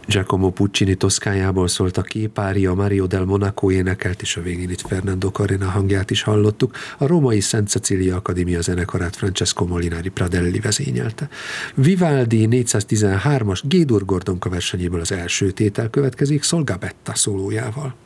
Giacomo Puccini Toszkájából szólt a kép, ária Mario del Monaco énekelt, és a végén itt Fernando Carrera hangját is hallottuk. A római Szent Cecília Akadémia zenekarát Francesco Molinari Pradelli vezényelte. Vivaldi 413-as G-dur Gordonka versenyéből az első tétel következik Sol Gabetta szólójával.